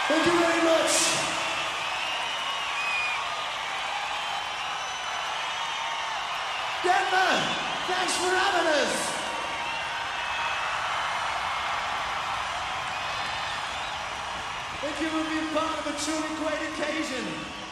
Thank you very much. Denver, thanks for having us. Thank you for being part of a truly great occasion.